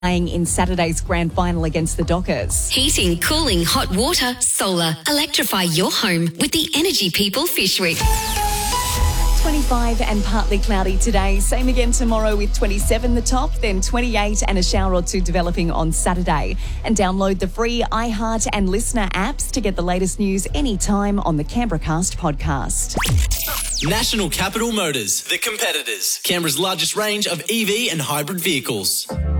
in Saturday's grand final against the Dockers. Heating, cooling, hot water, solar. Electrify your home with the Energy People Fish Week. 25 and partly cloudy today. Same again tomorrow with 27 the top, then 28 and a shower or two developing on Saturday. And download the free iHeart and Listener apps to get the latest news anytime on the Canberracast podcast. National Capital Motors, the competitors. Canberra's largest range of EV and hybrid vehicles.